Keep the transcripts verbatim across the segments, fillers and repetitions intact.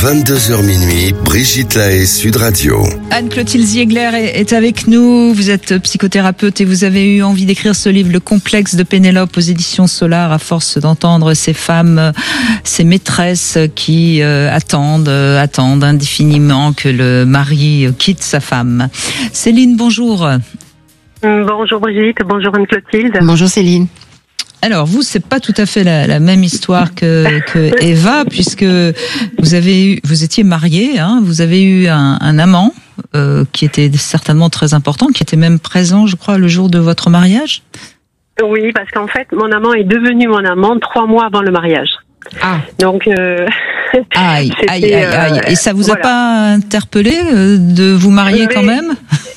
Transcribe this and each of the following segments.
vingt-deux heures minuit, Brigitte Lahaie, Sud Radio. Anne-Clotilde Ziegler est avec nous. Vous êtes psychothérapeute et vous avez eu envie d'écrire ce livre, Le complexe de Pénélope, aux éditions Solar, à force d'entendre ces femmes, ces maîtresses qui euh, attendent, euh, attendent indéfiniment que le mari quitte sa femme. Céline, bonjour. Bonjour Brigitte, bonjour Anne-Clotilde. Bonjour Céline. Alors vous, c'est pas tout à fait la, la même histoire que, que Eva, puisque vous avez eu, vous étiez mariée, hein, vous avez eu un, un amant euh, qui était certainement très important, qui était même présent, je crois, le jour de votre mariage. Oui, parce qu'en fait, mon amant est devenu mon amant trois mois avant le mariage. Ah. Donc. Euh, aïe, aïe, aïe, aïe. Et ça vous a voilà. pas interpellé euh, de vous marier Mais... quand même?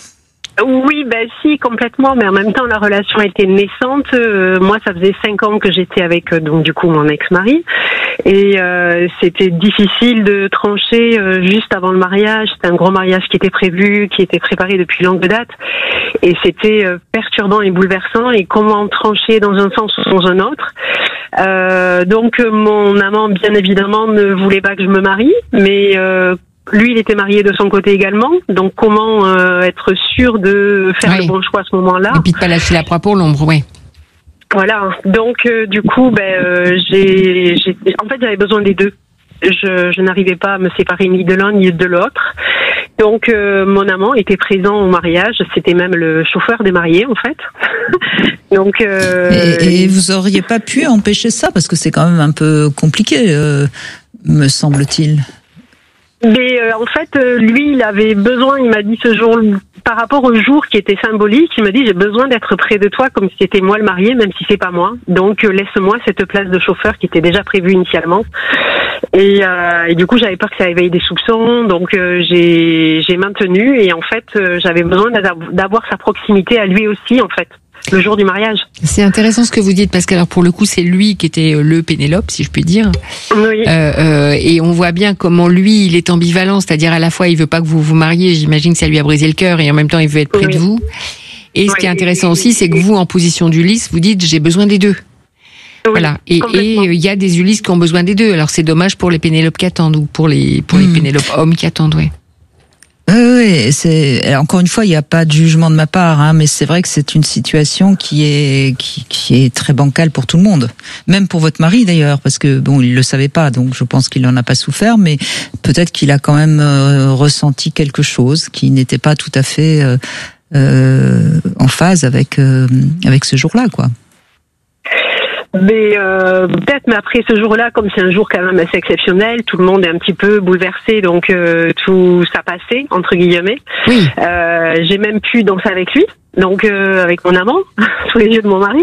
Oui, ben si, complètement, mais en même temps la relation était naissante. Euh, moi, ça faisait cinq ans que j'étais avec euh, donc du coup mon ex-mari, et euh, c'était difficile de trancher euh, juste avant le mariage. C'était un gros mariage qui était prévu, qui était préparé depuis longue date, et c'était euh, perturbant et bouleversant. Et comment trancher dans un sens ou dans un autre. Euh, donc mon amant, bien évidemment, ne voulait pas que je me marie, mais euh, lui, il était marié de son côté également, donc comment euh, être sûr de faire oui. le bon choix à ce moment-là. Et puis de pas lâcher la proie pour l'ombre, oui. Voilà, donc euh, du coup, ben euh, j'ai, j'ai, en fait, j'avais besoin des deux. Je, je n'arrivais pas à me séparer ni de l'un ni de l'autre. Donc euh, mon amant était présent au mariage, c'était même le chauffeur des mariés en fait. donc. Euh, et, et vous auriez pas pu empêcher ça parce que c'est quand même un peu compliqué, euh, me semble-t-il. Mais euh, en fait, euh, lui, il avait besoin, il m'a dit ce jour, par rapport au jour qui était symbolique, il m'a dit j'ai besoin d'être près de toi comme si c'était moi le marié, même si c'est pas moi. Donc euh, laisse-moi cette place de chauffeur qui était déjà prévue initialement. Et, euh, et du coup, j'avais peur que ça éveille des soupçons, donc euh, j'ai, j'ai maintenu. Et en fait, euh, j'avais besoin d'avoir sa proximité à lui aussi, en fait. Le jour du mariage. C'est intéressant ce que vous dites parce que alors pour le coup c'est lui qui était le Pénélope si je puis dire. Oui. Euh, euh, et on voit bien comment lui il est ambivalent, c'est-à-dire à la fois il veut pas que vous vous mariez, j'imagine que ça lui a brisé le cœur et en même temps il veut être près oui. de vous. Et ce oui. qui est intéressant aussi c'est que vous en position d'Ulysse vous dites j'ai besoin des deux. Oui, voilà. Et il y a des Ulysses qui ont besoin des deux. Alors c'est dommage pour les Pénélopes qui attendent ou pour les pour les mmh. Pénélopes hommes qui attendent, ouais. Oui, oui, c'est encore une fois, il n'y a pas de jugement de ma part, hein, mais c'est vrai que c'est une situation qui est qui, qui est très bancale pour tout le monde, même pour votre mari d'ailleurs, parce que bon, il le savait pas, donc je pense qu'il n'en a pas souffert, mais peut-être qu'il a quand même euh, ressenti quelque chose qui n'était pas tout à fait euh, euh, en phase avec euh, avec ce jour-là, quoi. Mais euh, peut-être, mais après ce jour-là, comme c'est un jour quand même assez exceptionnel, tout le monde est un petit peu bouleversé, donc euh, tout ça passait entre guillemets. Oui. Euh, j'ai même pu danser avec lui, donc euh, avec mon amant, sous les yeux de mon mari.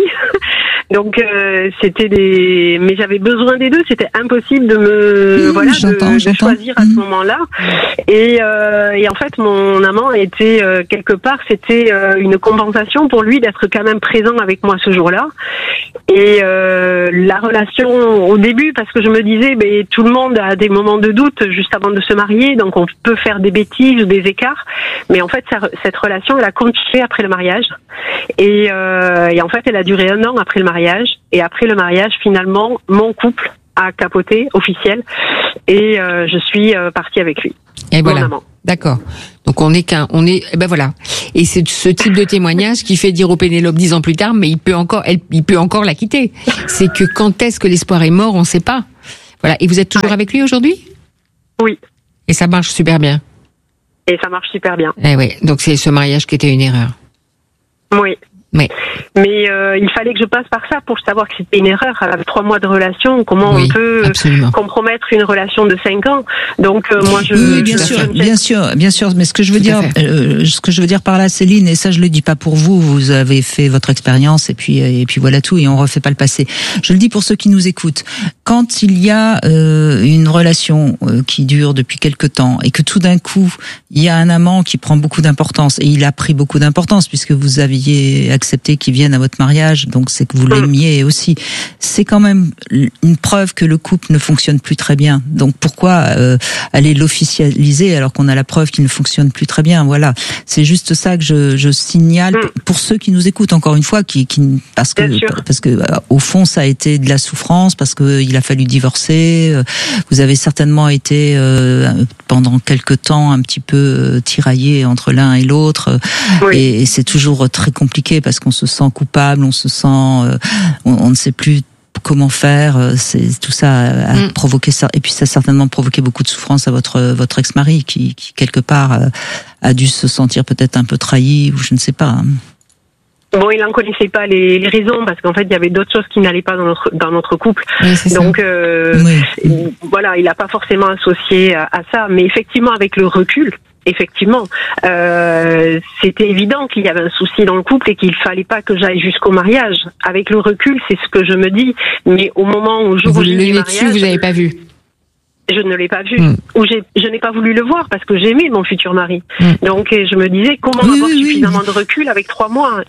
Donc euh, c'était des, mais j'avais besoin des deux. C'était impossible de me, mmh, voilà, de, de choisir à ce moment-là. Et, euh, et en fait, mon amant était euh, quelque part, c'était euh, une compensation pour lui d'être quand même présent avec moi ce jour-là. Et euh, la relation au début, parce que je me disais, ben tout le monde a des moments de doute juste avant de se marier, donc on peut faire des bêtises ou des écarts. Mais en fait, ça, cette relation, elle a continué après le mariage. Et, euh, et en fait, elle a duré un an après le mariage. Et après le mariage, finalement, mon couple a capoté, officiel, et euh, je suis euh, partie avec lui. Et voilà. D'accord. Donc on est qu'un, on est, eh ben voilà. Et c'est ce type de témoignage qui fait dire au Pénélope dix ans plus tard, mais il peut encore, elle, il peut encore la quitter. C'est que quand est-ce que l'espoir est mort, on ne sait pas. Voilà. Et vous êtes toujours ouais. avec lui aujourd'hui ? Oui. Et ça marche super bien. Et ça marche super bien. Eh oui. Donc c'est ce mariage qui était une erreur. Oui. Oui. Mais euh, il fallait que je passe par ça pour savoir que c'était une erreur. Avec trois mois de relation, comment oui, on peut absolument. compromettre une relation de cinq ans. Donc euh, moi je. Oui, bien sûr, bien sûr, bien sûr. Mais ce que je veux dire, euh, ce que je veux dire par là, Céline, et ça je le dis pas pour vous. Vous avez fait votre expérience et puis et puis voilà tout, et on refait pas le passé. Je le dis pour ceux qui nous écoutent. Quand il y a euh, une relation euh, qui dure depuis quelque temps et que tout d'un coup il y a un amant qui prend beaucoup d'importance, et il a pris beaucoup d'importance puisque vous aviez accepté qu'il vienne à votre mariage, donc c'est que vous l'aimiez aussi. C'est quand même une preuve que le couple ne fonctionne plus très bien. Donc pourquoi euh, aller l'officialiser alors qu'on a la preuve qu'il ne fonctionne plus très bien? Voilà, c'est juste ça que je, je signale pour ceux qui nous écoutent, encore une fois, qui, qui parce que parce que au fond ça a été de la souffrance, parce que il a a fallu divorcer. Vous avez certainement été euh, pendant quelque temps un petit peu euh, tiraillé entre l'un et l'autre. Oui. Et, et c'est toujours très compliqué parce qu'on se sent coupable, on se sent, euh, on, on ne sait plus comment faire. C'est tout ça a mm. provoqué ça, et puis ça a certainement provoqué beaucoup de souffrance à votre votre ex-mari qui, qui quelque part euh, a dû se sentir peut-être un peu trahi ou je ne sais pas. Bon, il n'en connaissait pas les, les raisons parce qu'en fait, il y avait d'autres choses qui n'allaient pas dans notre dans notre couple. Oui, c'est Donc, ça. Euh, oui. voilà, il n'a pas forcément associé à, à ça. Mais effectivement, avec le recul, effectivement, euh, c'était évident qu'il y avait un souci dans le couple et qu'il fallait pas que j'aille jusqu'au mariage. Avec le recul, c'est ce que je me dis. Mais au moment où je vous du mariage, dessus, vous n'avez pas vu. Je ne l'ai pas vu, mm. ou j'ai, je n'ai pas voulu le voir parce que j'aimais mon futur mari. Mm. Donc je me disais comment oui, avoir oui, suffisamment oui. de recul avec trois mois.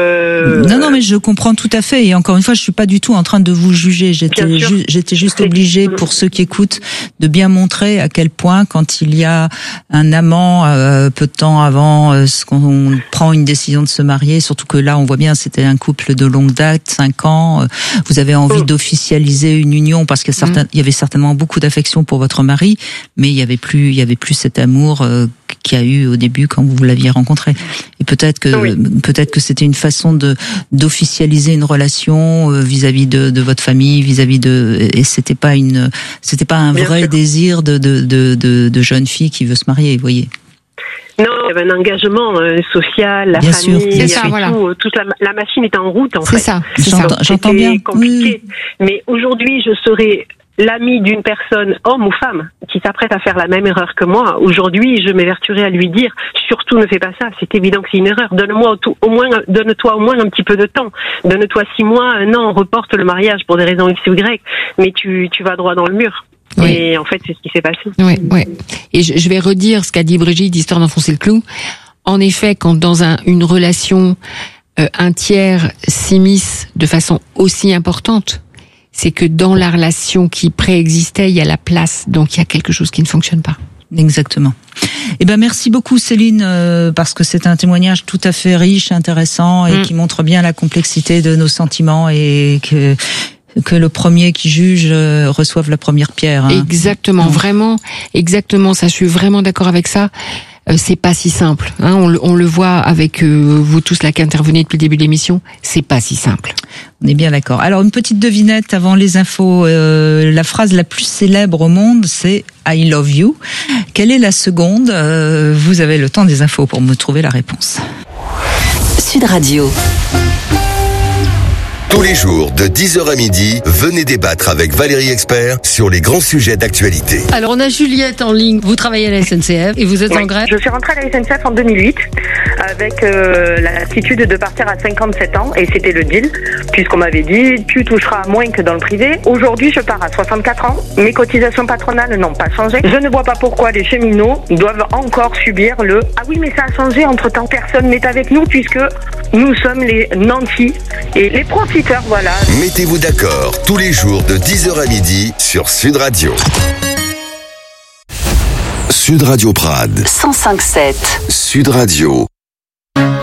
Je non non mais je comprends tout à fait et encore une fois je suis pas du tout en train de vous juger. J'étais ju- j'étais juste obligée pour ceux qui écoutent de bien montrer à quel point quand il y a un amant euh, peu de temps avant euh, ce qu'on prend une décision de se marier, surtout que là on voit bien c'était un couple de longue date, cinq ans. Euh, vous avez envie mm. d'officialiser une union parce qu'il y, a certain, mm. il y avait certainement beaucoup d'affection pour votre mari. Mais il y avait plus, il y avait plus cet amour euh, qu'il y a eu au début quand vous l'aviez rencontré. Et peut-être que, oui. peut-être que c'était une façon de d'officialiser une relation euh, vis-à-vis de, de votre famille, vis-à-vis de, et c'était pas une, c'était pas un Bien vrai sûr. désir de de, de de de jeune fille qui veut se marier, vous voyez. Non, il y avait un engagement euh, social, la Bien famille, sûr, c'est ça, tout, voilà. euh, toute la, la machine est en route en C'est fait. ça. C'est Donc, j'entends, j'entends c'était bien. compliqué. Oui. Mais aujourd'hui, je serais l'ami d'une personne, homme ou femme, qui s'apprête à faire la même erreur que moi. Aujourd'hui, je m'évertuerai à lui dire, surtout ne fais pas ça, c'est évident que c'est une erreur. Donne-moi au, tout, au moins, donne-toi au moins un petit peu de temps. Donne-toi six mois, un an, on reporte le mariage pour des raisons X ou Y, mais tu, tu vas droit dans le mur. Oui. Et en fait, c'est ce qui s'est passé. Oui, oui. Et je, je vais redire ce qu'a dit Brigitte, histoire d'enfoncer le clou. En effet, quand dans un, une relation, euh, un tiers s'immisce de façon aussi importante, c'est que dans la relation qui préexistait, il y a la place, donc il y a quelque chose qui ne fonctionne pas. Exactement. Eh ben merci beaucoup Céline euh, parce que c'est un témoignage tout à fait riche, intéressant et mmh. qui montre bien la complexité de nos sentiments et que que le premier qui juge euh, reçoive la première pierre. Hein. Exactement, mmh. vraiment, exactement. Ça, je suis vraiment d'accord avec ça. Euh, c'est pas si simple. Hein, on, le, on le voit avec euh, vous tous là qui intervenez depuis le début de l'émission. C'est pas si simple. On est bien d'accord. Alors une petite devinette avant les infos. Euh, la phrase la plus célèbre au monde, c'est I love you. Quelle est la seconde ? euh, Vous avez le temps des infos pour me trouver la réponse. Sud Radio. Tous les jours, de dix heures à midi, venez débattre avec Valérie Expert sur les grands sujets d'actualité. Alors, on a Juliette en ligne. Vous travaillez à la S N C F et vous êtes Oui. en grève. Je suis rentrée à la S N C F en deux mille huit avec euh, l'attitude de partir à cinquante-sept ans et c'était le deal puisqu'on m'avait dit tu toucheras moins que dans le privé. Aujourd'hui, je pars à soixante-quatre ans. Mes cotisations patronales n'ont pas changé. Je ne vois pas pourquoi les cheminots doivent encore subir le « Ah oui, mais ça a changé entre-temps. Personne n'est avec nous puisque nous sommes les nantis et les profiteurs. » Voilà. Mettez-vous d'accord tous les jours de dix heures à midi sur Sud Radio. Sud Radio Prades. cent cinq virgule sept. Sud Radio.